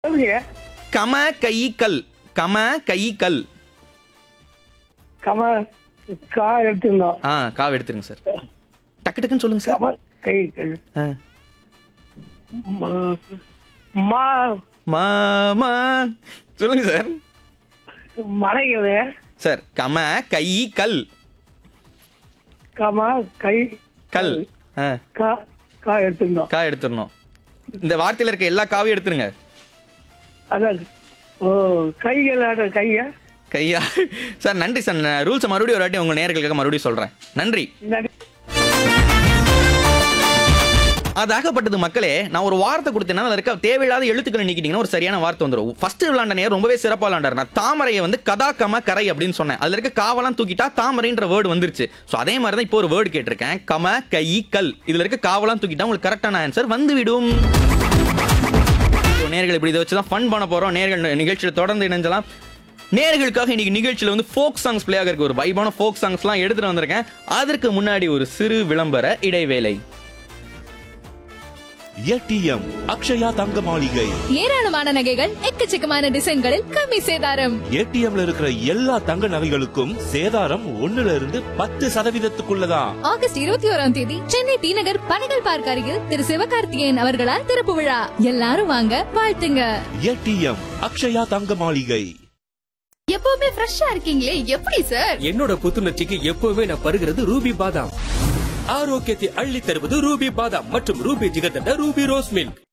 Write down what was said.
சொல்லுங்க. கம கை கல். கம கை கல். கம கா எடுத்துருந்தோம். காவை எடுத்துருங்க சார். டக்கு டக்குன்னு சொல்லுங்க சார். கம கை ஆ. மா மா மா சொல்லுங்க சார். மலைகள். சார் கம கை கல். கம கை கல். கா கா எடுத்துருந்தோம். கா எடுத்துடணும். இந்த வார்த்தையில இருக்க எல்லா காவையும் எடுத்துருங்க. அதான் கைகள் கையா கையா சார். நன்றி சார். ரூல்ஸ் மறுபடியும் ஒரு வாட்டி உங்க நேயர்களுக்காக மறுபடியும் சொல்றேன். நன்றி. அதாகப்பட்டது மக்களே. நான் ஒரு வார்த்தை கொடுத்தேன்னா அதுல இருக்க தேவையில்லாத எழுத்துக்களை நீக்கிட்டீங்கன்னா ஒரு சரியான வார்த்தை வந்துடும். ஃபர்ஸ்ட் விளையாண்ட நேரம் ரொம்பவே சிறப்பா விளையாண்டார். நான் தாமரையை வந்து கதா கம கரை அப்படின்னு சொன்னேன். அதுல இருக்க காவெல்லாம் தூக்கிட்டா தாமரைன்ற வேர்டு வந்துருச்சு. ஸோ அதே மாதிரி தான் இப்போ ஒரு வேர்டு கேட்டிருக்கேன். கம கை கல். இதுல இருக்க காவெல்லாம் தூக்கிட்டா உங்களுக்கு கரெக்டான ஆன்சர் வந்துவிடும். நேர்கள் இப்படி இதை வச்சுதான் ஃபன் பண்ண போறோம். நேர்கள் நிகழ்ச்சியில் தொடர்ந்து இணைஞ்சலாம். நேர்களுக்காக இன்னைக்கு நிகழ்ச்சியில் வந்து ஃபோக் சாங்ஸ் பிளே ஆக இருக்கு. ஒரு வைபான ஃபோக் சாங்ஸ்லாம் எடுத்துட்டு வந்திருக்கேன். அதற்கு முன்னாடி ஒரு சிறு விளம்பர இடைவேளை. ஏடிஎம் அக்ஷயா தங்க மாளிகை. ஏராளமான நகைகள் எக்கச்சக்கமான டிசைன்களில் கம்மி சேதாரம். ஏடிஎம்ல இருக்கிற எல்லா தங்க நகைகளுக்கும் சேதாரம் 1% ஆகஸ்ட் 21ஆம் தேதி சென்னை டி நகர் பனைகள் பார்க் அருகில் திரு சிவகார்த்திகேயன் அவர்களால் திறப்பு விழா. எல்லாரும் வாங்க, வாழ்த்துங்க. ஏடிஎம் அக்ஷயா தங்க மாளிகை. எப்பவுமே ஃப்ரெஷ்ஷா இருக்கீங்களே, எப்படி சார்? என்னோட புத்துணர்ச்சிக்கு எப்பவுமே நான் பருகிறது ரூபி பாதாம். ஆரோக்கியத்தை அள்ளி தருவது ரூபி பாதாம் மற்றும் Ruby jigarthanda Ruby rose milk.